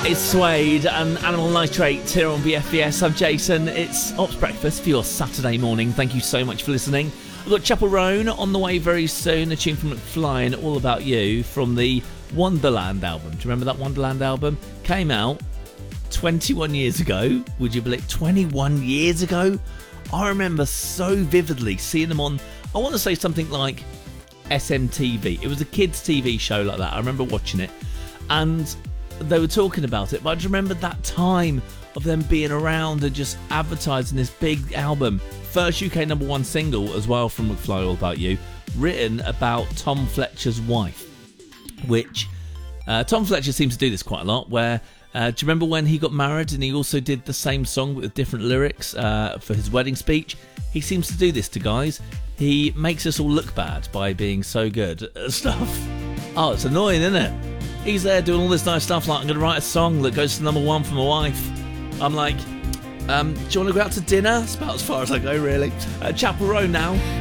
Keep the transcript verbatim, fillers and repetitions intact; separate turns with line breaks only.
It's Suede and Animal Nitrate here on B F B S. I'm Jason. It's Ops Breakfast for your Saturday morning. Thank you so much for listening. We've got Chapel Roan on the way very soon. A tune from McFly and All About You from the Wonderland album. Do you remember that Wonderland album? Came out twenty-one years ago. Would you believe? twenty-one years ago? I remember so vividly seeing them on, I want to say something like S M T V. It was a kids' T V show like that. I remember watching it. And they were talking about it, but I just remember that time of them being around and just advertising this big album. First U K number one single as well from McFly, All About You, written about Tom Fletcher's wife, which uh, Tom Fletcher seems to do this quite a lot, where uh, do you remember when he got married and he also did the same song with different lyrics uh, for his wedding speech? He seems to do this to guys. He makes us all look bad by being so good at stuff. Oh, it's annoying, isn't it? He's there doing all this nice stuff like, I'm going to write a song that goes to number one for my wife. I'm like, um, do you want to go out to dinner? That's about as far as I go, really. Uh, Chapel Roan now.